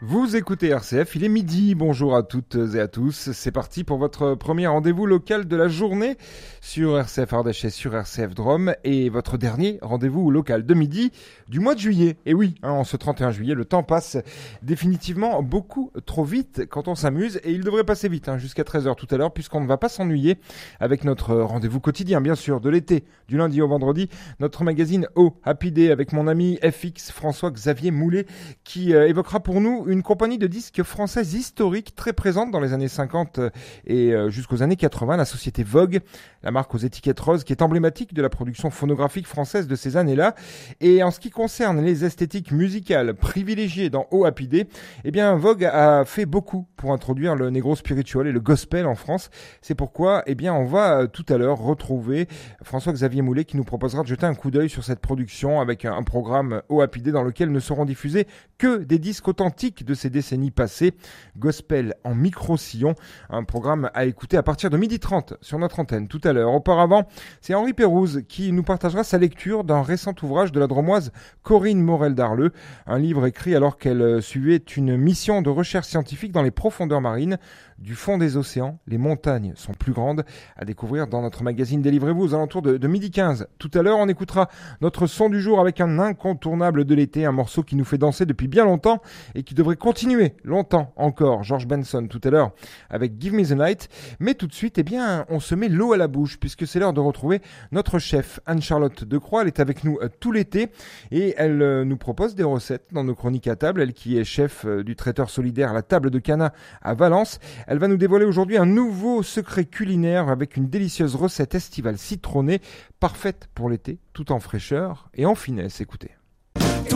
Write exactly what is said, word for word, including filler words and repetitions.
Vous écoutez R C F, il est midi, bonjour à toutes et à tous, c'est parti pour votre premier rendez-vous local de la journée sur R C F Ardèche et sur R C F Drôme et votre dernier rendez-vous local de midi du mois de juillet. Et oui, hein, en ce trente et un juillet, le temps passe définitivement beaucoup trop vite quand on s'amuse et il devrait passer vite hein, jusqu'à treize heures tout à l'heure puisqu'on ne va pas s'ennuyer avec notre rendez-vous quotidien bien sûr de l'été, du lundi au vendredi, notre magazine Oh Happy Day avec mon ami F X François-Xavier Moulet qui euh, évoquera pour nous une compagnie de disques française historique très présente dans les années cinquante et jusqu'aux années quatre-vingts, la société Vogue, la marque aux étiquettes roses qui est emblématique de la production phonographique française de ces années-là. Et en ce qui concerne les esthétiques musicales privilégiées dans Oh Happy Day, eh bien Vogue a fait beaucoup pour introduire le negro spiritual et le gospel en France. C'est pourquoi eh bien on va tout à l'heure retrouver François-Xavier Moulet qui nous proposera de jeter un coup d'œil sur cette production avec un programme Oh Happy Day dans lequel ne seront diffusés que des disques authentiques de ces décennies passées, gospel en micro-sillon, un programme à écouter à partir de midi trente sur notre antenne tout à l'heure. Auparavant, c'est Henri Pérouse qui nous partagera sa lecture d'un récent ouvrage de la dromoise Corinne Morel-Darleux, un livre écrit alors qu'elle suivait une mission de recherche scientifique dans les profondeurs marines. Du fond des océans, les montagnes sont plus grandes, à découvrir dans notre magazine Délivrez-vous aux alentours de, de midi quinze. Tout à l'heure, on écoutera notre son du jour avec un incontournable de l'été, un morceau qui nous fait danser depuis bien longtemps et qui devrait continuer longtemps encore. George Benson tout à l'heure avec Give Me the Night. Mais tout de suite, eh bien, on se met l'eau à la bouche puisque c'est l'heure de retrouver notre chef Anne-Charlotte Decroix. Elle est avec nous euh, tout l'été et elle euh, nous propose des recettes dans nos chroniques à table. Elle qui est chef euh, du traiteur solidaire La Table de Cana à Valence. Elle va nous dévoiler aujourd'hui un nouveau secret culinaire avec une délicieuse recette estivale citronnée, parfaite pour l'été, tout en fraîcheur et en finesse. Écoutez.